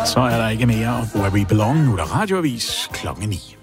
Så er der ikke mere Where We Belong. Nu er der radioavis 9:00.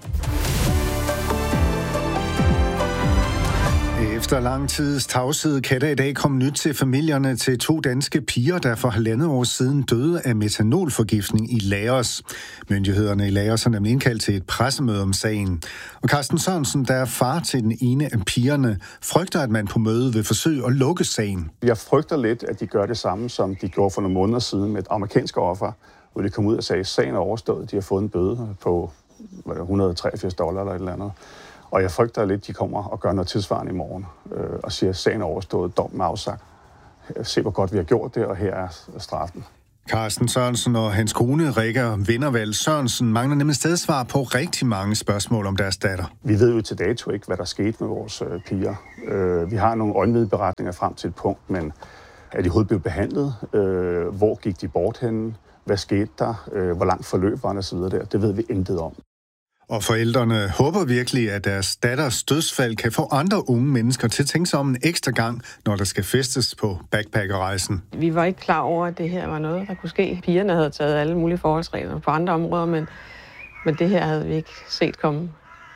Efter lang tids tavshed kan der i dag komme nyt til familierne til 2 danske piger, der for 1,5 år siden døde af metanolforgiftning i Laos. Myndighederne i Laos har nemlig indkaldt til et pressemøde om sagen. Og Carsten Sørensen, der er far til den ene af pigerne, frygter, at man på mødet vil forsøge at lukke sagen. Jeg frygter lidt, at de gør det samme, som de gjorde for nogle måneder siden med et amerikansk offer, hvor de kom ud og sagde, at sagen er overstået. De har fået en bøde på $183 eller et eller andet. Og jeg frygter lidt, at de kommer og gør noget tilsvarende i morgen og siger, at sagen er overstået, dommen er afsagt. Se, hvor godt vi har gjort det, og her er straffen. Carsten Sørensen og hans kone, Rikke Vindervald Sørensen, mangler nemlig stadig svar på rigtig mange spørgsmål om deres datter. Vi ved jo til dato ikke, hvad der skete med vores piger. Vi har nogle øjenvidneberetninger frem til et punkt, men er de overhovedet blevet behandlet? Hvor gik de bort henne? Hvad skete der? Hvor langt forløb var der osv. der? Det ved vi intet om. Og forældrene håber virkelig, at deres datters dødsfald kan få andre unge mennesker til at tænke sig om en ekstra gang, når der skal festes på backpackerrejsen. Vi var ikke klar over, at det her var noget, der kunne ske. Pigerne havde taget alle mulige forholdsregler på andre områder, men det her havde vi ikke set komme.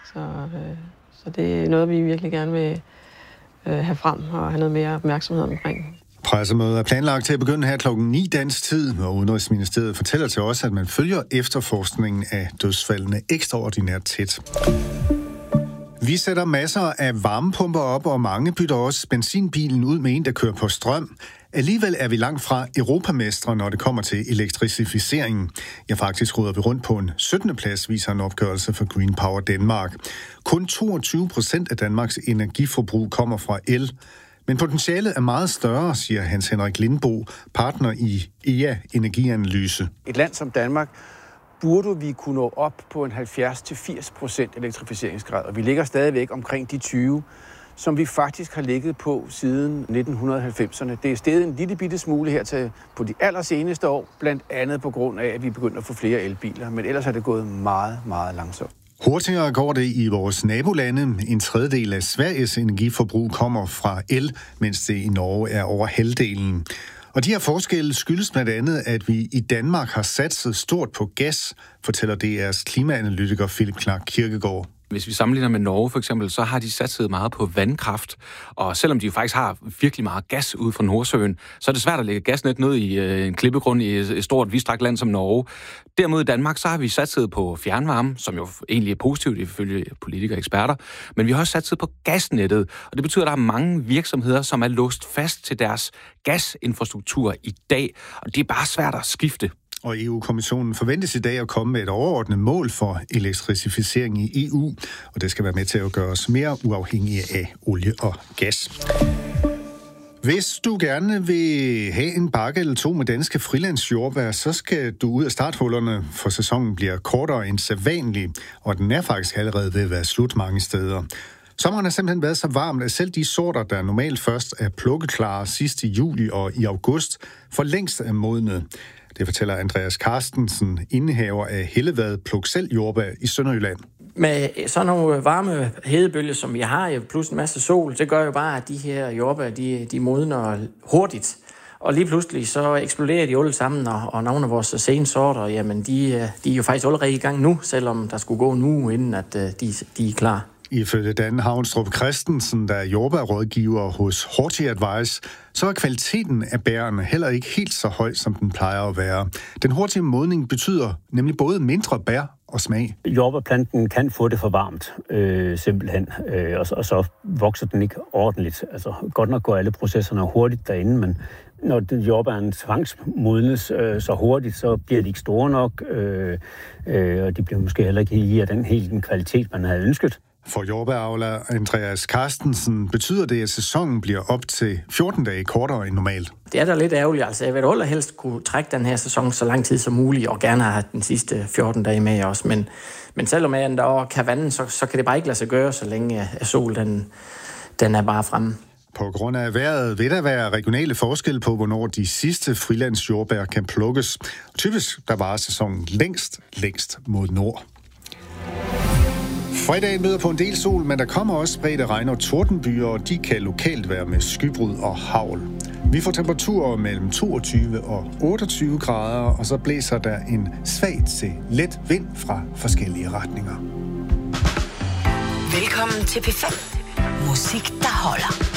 Så det er noget, vi virkelig gerne vil have frem og have noget mere opmærksomhed omkring. Pressemødet er planlagt til at begynde her 9:00 dansk tid, og Udenrigsministeriet fortæller til os, at man følger efterforskningen af dødsfaldene ekstraordinært tæt. Vi sætter masser af varmepumper op, og mange bytter også benzinbilen ud med en, der kører på strøm. Alligevel er vi langt fra europamestre, når det kommer til elektrificeringen. Ja, faktisk råder vi rundt på en 17. plads, viser en opgørelse for Green Power Danmark. Kun 22% af Danmarks energiforbrug kommer fra el. Men potentialet er meget større, siger Hans Henrik Lindbo, partner i EA Energianalyse. Et land som Danmark burde vi kunne nå op på en 70-80% elektrificeringsgrad, og vi ligger stadigvæk omkring de 20, som vi faktisk har ligget på siden 1990'erne. Det er steget en lille bitte smule her på de allerseneste år, blandt andet på grund af, at vi begynder at få flere elbiler, men ellers er det gået meget, meget langsomt. Hurtigere går det i vores nabolande. En tredjedel af Sveriges energiforbrug kommer fra el, mens det i Norge er over halvdelen. Og de her forskelle skyldes blandt andet, at vi i Danmark har satset stort på gas, fortæller DR's klimaanalytiker Philip Clark Kirkegaard. Hvis vi sammenligner med Norge for eksempel, så har de satset meget på vandkraft. Og selvom de faktisk har virkelig meget gas ude fra Nordsøen, så er det svært at lægge gasnet ned i en klippegrund i et stort, vidtstrakt land som Norge. Derimod i Danmark, så har vi satset på fjernvarme, som jo egentlig er positivt ifølge politikere og eksperter. Men vi har også satset på gasnettet, og det betyder, at der er mange virksomheder, som er låst fast til deres gasinfrastruktur i dag. Og det er bare svært at skifte. Og EU-kommissionen forventes i dag at komme med et overordnet mål for elektrificering i EU, og det skal være med til at gøre os mere uafhængige af olie og gas. Hvis du gerne vil have en bakke eller 2 med danske frilandsjordbær, så skal du ud af starthullerne, for sæsonen bliver kortere end sædvanlig, og den er faktisk allerede ved at være slut mange steder. Sommeren har simpelthen været så varmt, at selv de sorter, der normalt først er plukkeklare sidst i juli og i august, for længst er modne. Det fortæller Andreas Carstensen, indehaver af Hellevad Pluk Selv Jordbær i Sønderjylland. Med sådan nogle varme hedebølger, som vi har, plus en masse sol, det gør jo bare, at de her jordbær, de modner hurtigt. Og lige pludselig så eksploderer de alle sammen, og nogle af vores sensorter, jamen de er jo faktisk allerede i gang nu, selvom der skulle gå en uge, inden at de er klar. Ifølge Dan Havnstrup Christensen, der er jordbærrådgiver hos Horti Advice, så er kvaliteten af bærene heller ikke helt så høj, som den plejer at være. Den hurtige modning betyder nemlig både mindre bær og smag. Jordbærplanten kan få det for varmt, simpelthen, og så vokser den ikke ordentligt. Altså, godt nok går alle processerne hurtigt derinde, men når jordbæren tvangsmodnes så hurtigt, så bliver de ikke store nok, og de bliver måske heller ikke i den kvalitet, man havde ønsket. For jordbæravler Andreas Carstensen betyder det, at sæsonen bliver op til 14 dage kortere end normalt. Det er da lidt ærgerligt. Altså, jeg vil allerhelst kunne trække den her sæson så lang tid som muligt, og gerne have den sidste 14 dage med også. Men selvom jeg der kan vande, så kan det bare ikke lade sig gøre, så længe sol den er bare fremme. På grund af vejret vil der være regionale forskelle på, hvornår de sidste frilandsjordbær kan plukkes. Typisk der varer sæsonen længst mod nord. Fredagen møder på en del sol, men der kommer også spredte regn og tordenbyer, og de kan lokalt være med skybrud og hagl. Vi får temperaturer mellem 22 og 28 grader, og så blæser der en svag til let vind fra forskellige retninger. Velkommen til P5. Musik, der holder.